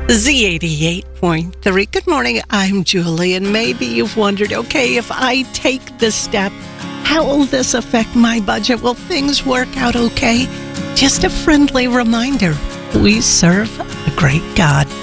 Z88.3. Good morning, I'm Julie, and maybe you've wondered, okay, if I take this step, how will this affect my budget? Will things work out okay? Just a friendly reminder, we serve a great God.